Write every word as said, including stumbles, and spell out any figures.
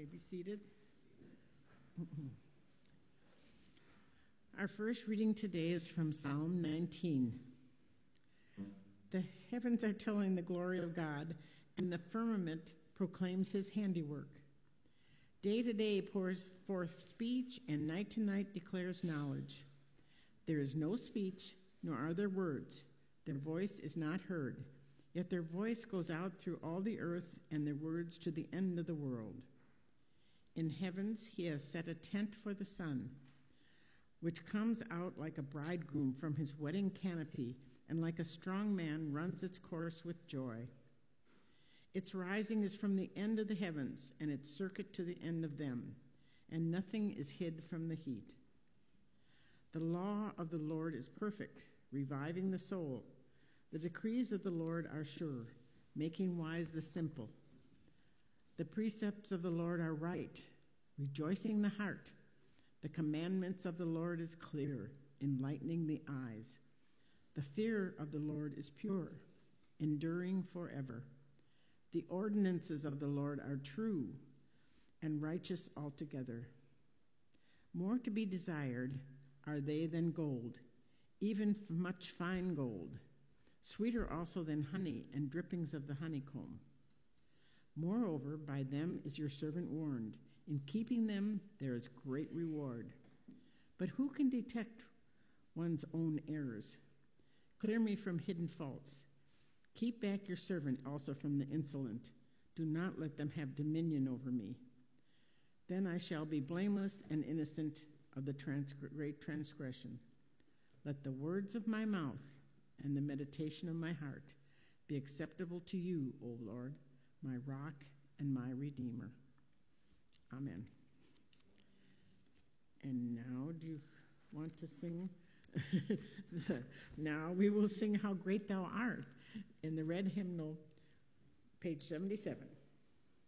be seated. Our first reading today is from Psalm nineteen. The heavens are telling the glory of God, and the firmament proclaims his handiwork. Day to day pours forth speech, and night to night declares knowledge. There is no speech, nor are there words. Their voice is not heard. Yet their voice goes out through all the earth, and their words to the end of the world. In heavens he has set a tent for the sun, which comes out like a bridegroom from his wedding canopy, and like a strong man runs its course with joy. Its rising is from the end of the heavens, and its circuit to the end of them, and nothing is hid from the heat. The law of the Lord is perfect, reviving the soul. The decrees of the Lord are sure, making wise the simple. The precepts of the Lord are right, rejoicing the heart. The commandments of the Lord is clear, enlightening the eyes. The fear of the Lord is pure, enduring forever. The ordinances of the Lord are true and righteous altogether. More to be desired are they than gold, even much fine gold, sweeter also than honey and drippings of the honeycomb. Moreover, by them is your servant warned. In keeping them there is great reward. But who can detect one's own errors? Clear me from hidden faults. Keep back your servant also from the insolent. Do not let them have dominion over me. Then I shall be blameless and innocent of the trans- great transgression. Let the words of my mouth and the meditation of my heart be acceptable to you, O Lord, my rock and my redeemer. Amen. And now, do you want to sing? Now we will sing How Great Thou Art in the red hymnal, page seventy-seven.